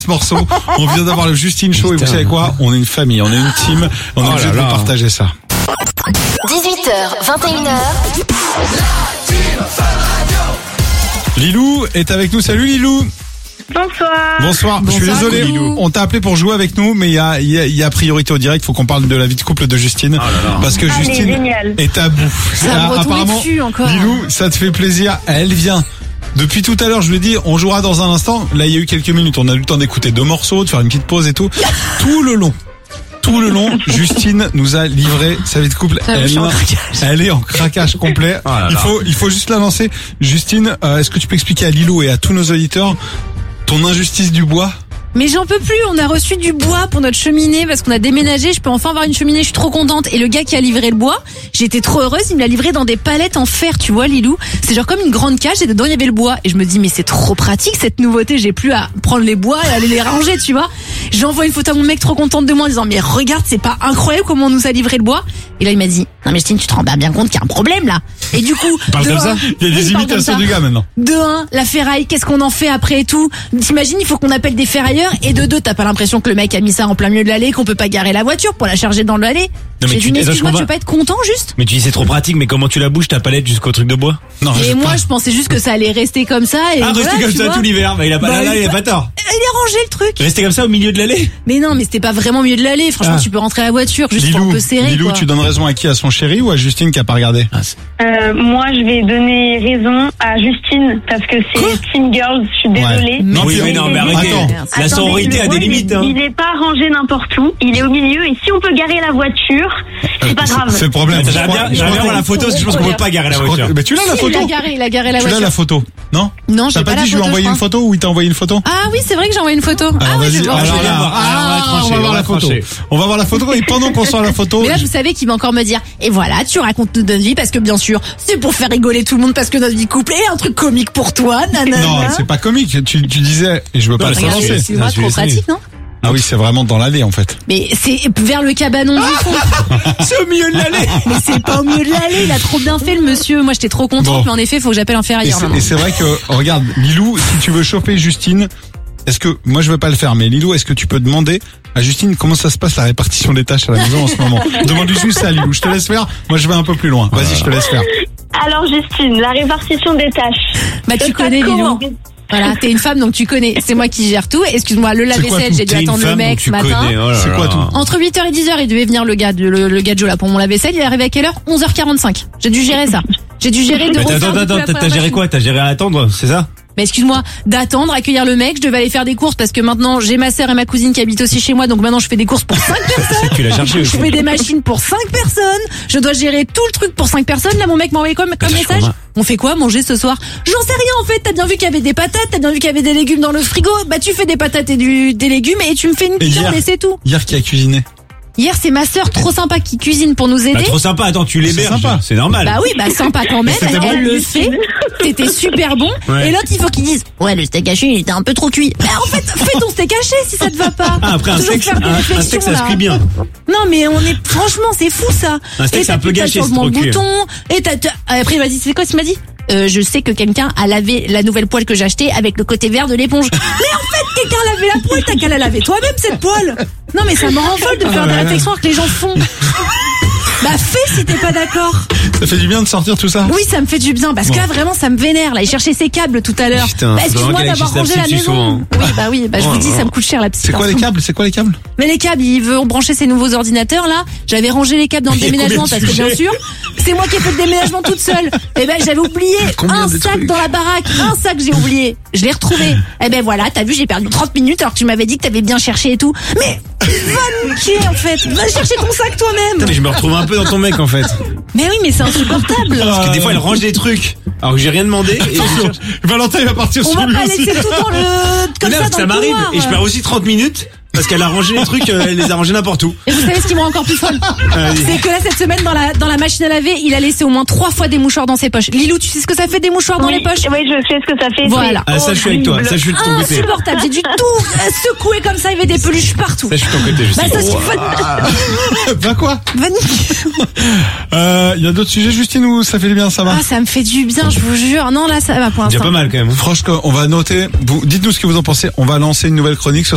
ce morceau. On vient d'avoir le Justine Show et vous savez quoi? On est une famille, on est une team. On est obligé de vous partager ça. 18h, 21h. Lilou est avec nous. Salut Lilou. Bonsoir. Je suis désolé. Lilou. On t'a appelé pour jouer avec nous, mais il y a priorité au direct. Faut qu'on parle de la vie de couple de Justine. Parce que Justine génial. est à bout. Ça va me retourner dessus encore. Lilou, ça te fait plaisir. Elle vient. Depuis tout à l'heure, je lui ai dit, on jouera dans un instant. Là, il y a eu quelques minutes. On a eu le temps d'écouter 2 morceaux, de faire une petite pause et tout. Tout le long, Justine nous a livré sa vie de couple. Elle est en craquage complet. Il faut juste la lancer. Justine, est-ce que tu peux expliquer à Lilou et à tous nos auditeurs ton injustice du bois? Mais j'en peux plus, on a reçu du bois pour notre cheminée parce qu'on a déménagé, je peux enfin avoir une cheminée, je suis trop contente. Et le gars qui a livré le bois, j'étais trop heureuse, il me l'a livré dans des palettes en fer, tu vois Lilou. C'est genre comme une grande cage et dedans il y avait le bois. Et je me dis mais c'est trop pratique cette nouveauté, j'ai plus à prendre les bois et aller les ranger, tu vois. J'envoie une photo à mon mec trop contente de moi en disant mais regarde, c'est pas incroyable comment on nous a livré le bois. Et là il m'a dit non mais Justine, tu te rends bien compte qu'il y a un problème là. Et du coup, Il y a des imitations du gars maintenant. De 1, la ferraille, qu'est-ce qu'on en fait après et tout? T'imagines, il faut qu'on appelle des ferrailleurs. Et de 2, t'as pas l'impression que le mec a mis ça en plein milieu de l'allée, qu'on peut pas garer la voiture pour la charger dans l'allée? Non, mais J'ai dit, mais excuse-moi, tu veux pas être content juste? Mais tu dis c'est trop pratique, mais comment tu la bouges ta palette jusqu'au truc de bois? Non, Et moi, je pensais juste que ça allait rester comme ça. Et rester voilà, comme tu ça vois. tout l'hiver. Bah, il a pas, là, il a pas tort. Il est rangé le truc. Rester comme ça au milieu de l'allée. Mais non, mais c'était pas vraiment au milieu de l'allée. Franchement, tu peux rentrer à la voiture, juste pour un peu serré. Lilou, quoi. tu donnes raison à qui? À son chéri ou à Justine qui a pas regardé? Moi, je vais donner raison à Justine parce que c'est Team Girls. Je suis désolée. Non, Oui, mais non, mais arrêtez. Attends. La sororité a des limites, hein. Il est pas rangé n'importe où. Il est au milieu et si on peut garer la voiture, c'est pas grave. C'est le problème. J'aimerais bien voir la photo parce que je pense qu'on peut pas garer la voiture. Mais tu l'as la Il photo? a garé la Tu l'as voiture. la photo? Non? Non, T'as j'ai pas pas dit la je lui ai photo, envoyé je une crois. photo ou il t'a envoyé une photo? Ah oui, c'est vrai que j'ai envoyé une photo. Alors oui, je vas-y, vais voir. alors, Je vais là, voir. on va voir la photo. On va voir la photo et pendant qu'on sort la photo, Mais là, vous savez qu'il va encore me dire, et voilà, tu racontes toute notre vie parce que bien sûr, c'est pour faire rigoler tout le monde parce que notre vie de couple est un truc comique pour toi, nanana. non, c'est pas comique. Tu disais, et je veux pas le Regarde, lancer. c'est moi trop pratique, non? Ah oui, c'est vraiment dans l'allée en fait. Mais c'est vers le cabanon du fond. C'est au milieu de l'allée. Mais c'est pas au milieu de l'allée, il a trop bien fait le monsieur. Moi, j'étais trop contente, Bon. mais en effet, faut que j'appelle un ferrailleur maintenant. Et c'est vrai que, regarde, Lilou, si tu veux choper Justine, est-ce que, moi je veux pas le faire, mais Lilou, est-ce que tu peux demander à Justine comment ça se passe la répartition des tâches à la maison en ce moment? Demande-lui juste ça, Lilou. Je te laisse faire. Moi je vais un peu plus loin. Vas-y, je te laisse faire. Alors Justine, la répartition des tâches. Bah, tu connais Lilou. Voilà, t'es une femme donc tu connais. C'est moi qui gère tout. Excuse-moi, le C'est quoi lave-vaisselle, tout? j'ai dû T'es une attendre le femme, mec donc ce tu matin. connais. Oh là C'est quoi là. tout? Entre 8h et 10h, il devait venir le gars de Joe là pour mon lave-vaisselle. Il est arrivé à quelle heure? 11h45. J'ai dû gérer ça. J'ai dû gérer de Mais refaire du coup attends, la t'as première géré machine. quoi? T'as géré à attendre, c'est ça? Mais excuse-moi, d'attendre, accueillir le mec, je devais aller faire des courses parce que maintenant j'ai ma sœur et ma cousine qui habitent aussi chez moi, donc maintenant je fais des courses pour 5 personnes. Tu l'as cherché Je aussi. fais des machines pour 5 personnes. Je dois gérer tout le truc pour 5 personnes. Là, mon mec m'a envoyé comme message. On fait quoi manger ce soir? J'en sais rien en fait. T'as bien vu qu'il y avait des patates, t'as bien vu qu'il y avait des légumes dans le frigo. Bah tu fais des patates et des légumes et tu me fais une Et viande et c'est tout. Hier qui a cuisiné? Hier, c'est ma sœur trop sympa qui cuisine pour nous Bah, aider. trop sympa, attends, tu l'héberges. sympa. C'est normal. Bah oui, bah sympa quand même. C'était bon Elle le fait. C'était super bon. Ouais. Et l'autre, il faut qu'il dise ouais, le steak haché, il était un peu trop cuit. Bah en fait, fais ton steak haché si ça te va pas. Ah, après, un Toujours steak, faire des un réflexions, steak, ça se là. cuit bien. Non mais on est franchement c'est fou ça. Un steak, Et c'est un t'as peu plus de gâché, changement c'est de trop cuit. bouton. Et après il m'a dit c'est quoi qu'il m'a dit je sais que quelqu'un a lavé la nouvelle poêle que j'ai achetée avec le côté vert de l'éponge. Mais en fait quelqu'un a lavé la poêle, t'as qu'à la laver toi-même cette poêle. Non mais ça me rend folle de faire des réflexions que les gens font. Bah fais si t'es pas d'accord. Ça fait du bien de sortir tout ça? Oui, ça me fait du bien parce que là vraiment ça me vénère là. Il cherchait ses câbles tout à l'heure. Putain, Bah, faut excuse-moi vraiment d'avoir qu'elle rangé la affiche dessus maison. souvent. Oui, je vous dis ça me coûte cher la psy. C'est quoi les câbles? C'est quoi les câbles? Mais les câbles, il veut brancher ses nouveaux ordinateurs là. J'avais rangé les câbles dans le Il y a déménagement combien parce de que bien sujets sûr, c'est moi qui ai fait le déménagement toute seule. Et ben j'avais oublié un sac dans la baraque, un sac j'ai oublié. Je l'ai retrouvé. Et ben voilà, t'as vu, j'ai perdu 30 minutes alors que tu m'avais dit que t'avais bien cherché et tout. Mais va niquer en fait. Va chercher ton sac toi-même. Mais je me retrouve un peu dans ton mec en fait. Mais oui, mais c'est insupportable. Parce que des fois elle range des trucs alors que j'ai rien demandé. Et Attention, Valentin il va partir On sur va lui pas aussi. laisser tout dans le comme Non, ça parce que dans ça le m'arrive couloir. et je perds aussi 30 minutes parce qu'elle a rangé les trucs, elle les a rangés n'importe où. Et vous savez ce qui me rend encore plus folle? C'est que là, cette semaine, dans la machine à laver, il a laissé au moins 3 fois des mouchoirs dans ses poches. Lilou, tu sais ce que ça fait des mouchoirs dans les poches? Oui, je sais ce que ça fait. Voilà. Ah, ça je suis avec toi, ça je suis de ton côté. Insupportable. J'ai dû tout secouer comme ça, il y avait des peluches partout. Ça je suis de ton côté, je Bah sais. ça suffit. Va quoi? Va niquer. Il y a d'autres sujets, Justine, ou ça fait du bien, ça va? Ah, ça me fait du bien, je vous jure. Non, là, ça va pour Déjà l'instant. pas mal quand même. Franchement, on va noter. Dites-nous ce que vous en pensez. On va lancer une nouvelle chronique.